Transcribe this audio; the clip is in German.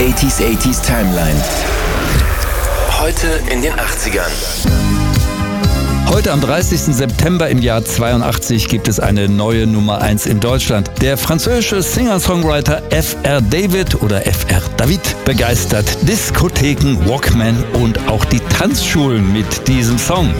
80s Timeline. Heute in den 80ern. Heute am 30. September im Jahr 82 gibt es eine neue Nummer 1 in Deutschland. Der französische Singer-Songwriter Fr. David oder Fr. David begeistert Diskotheken, Walkman und auch die Tanzschulen mit diesem Song.